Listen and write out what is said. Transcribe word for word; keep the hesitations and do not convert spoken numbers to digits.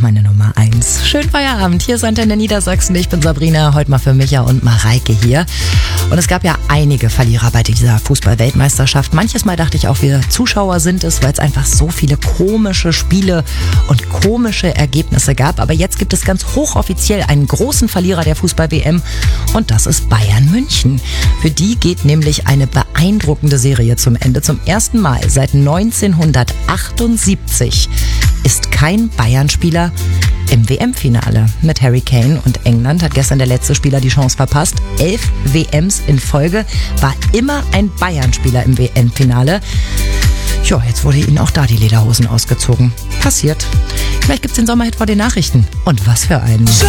meine Nummer eins. Schönen Feierabend, hier ist Antenne Niedersachsen. Ich bin Sabrina, heute mal für Micha und Mareike hier. Und es gab ja einige Verlierer bei dieser Fußball-Weltmeisterschaft. Manches Mal dachte ich auch, wir Zuschauer sind es, weil es einfach so viele komische Spiele und komische Ergebnisse gab. Aber jetzt gibt es ganz hochoffiziell einen großen Verlierer der Fußball-W M und das ist Bayern München. Für die geht nämlich eine beeindruckende Serie zum Ende. Zum ersten Mal seit neunzehnhundertachtundsiebzig ist kein Bayern-Spieler im W M-Finale. Mit Harry Kane und England hat gestern der letzte Spieler die Chance verpasst. Elf W Ms in Folge war immer ein Bayern-Spieler im W M-Finale. Ja, jetzt wurde ihnen auch da die Lederhosen ausgezogen. Passiert. Vielleicht gibt's den Sommerhit vor den Nachrichten. Und was für einen.